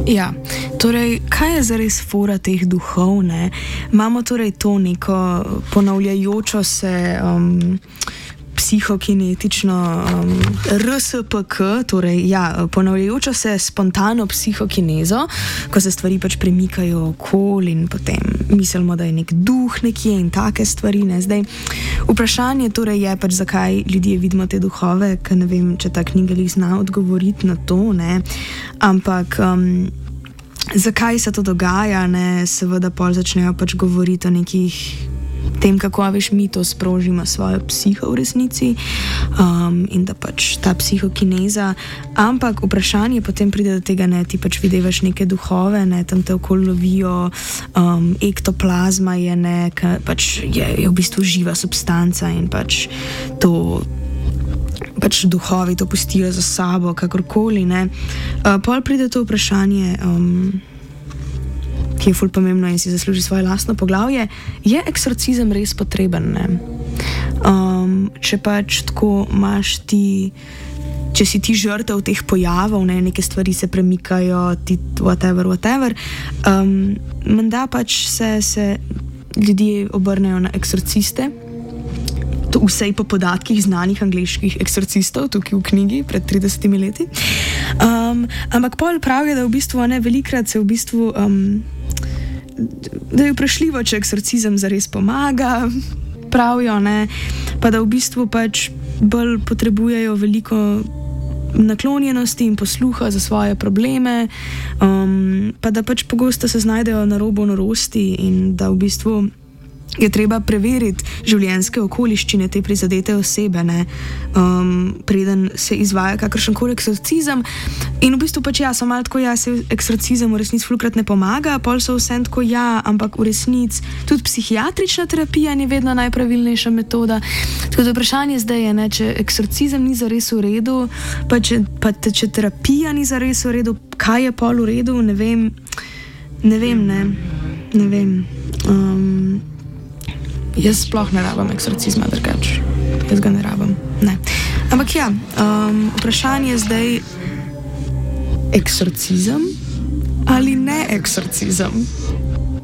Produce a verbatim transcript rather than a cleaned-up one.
Ja, torej, kaj je zares fora teh duhov, ne? Imamo torej to neko ponavljajočo se um, psihokinetično um, R S P K, torej ja, ponavljajočo se spontano psihokinezo, ko se stvari pač premikajo okoli in potem mislimo, da je nek duh nekje in take stvari, ne? Zdaj, vprašanje torej je pač, zakaj ljudje vidimo te duhove, ker ne vem, če ta knjiga jih zna odgovoriti na to, ne? Ampak um, zakaj se to dogaja, ne? Seveda pol začnejo pač govoriti o nekih tem, kako veš, mi to sprožimo svojo psiho v resnici um, in da pač ta psihokineza, ampak vprašanje potem pride do tega, ne, ti pač videvaš neke duhove, ne, tam te okoli lovijo, um, ektoplazma je, ne, ka, pač je, je v bistvu živa substanca in pač to pač duhovi to pustijo za sabo, kakorkoli, ne. Uh, pol pride to vprašanje, um, ki je ful pomembno in si zasluži svoje lastno poglavje, je eksorcizem res potreben, ne? Um, če pač tako imaš ti, če si ti žrtev teh pojavov, ne, neke stvari se premikajo, ti whatever, whatever, um, menda pač se, se ljudje obrnejo na eksorciste, to vsej po podatkih znanih angleških eksorcistov, tukaj v knjigi, pred tridesetimi leti. Um, ampak pol pravijo, da v bistvu, ne, velikrat se v bistvu um, da je vprašljivo, če eksorcizem zares pomaga, pravijo, ne, pa da v bistvu pač bolj potrebujejo veliko naklonjenosti in posluha za svoje probleme, um, pa da pač pogosto se znajdejo na robu norosti in da v bistvu je treba preveriti življenjske okoliščine te prizadete osebe, ne, um, preden se izvaja kakršenkoli eksorcizem. In v bistvu pač ja, so malo tako, ja, se eksorcizem v resnici fulkrat ne pomaga, pol so vsem tako, ja, ampak v resnici tudi psihiatrična terapija ni vedno najpravilnejša metoda. Tako da vprašanje zdaj je, ne, če eksorcizem ni zares v redu, pa če, pa te, če terapija ni zares v redu, kaj je pol v redu, ne vem, ne vem, ne, ne vem. Um, Jaz sploh ne rabim eksorcizma, drugače. Jaz ga ne rabim. Ne. Ampak ja, um, vprašanje je zdaj eksorcizem ali ne eksorcizem?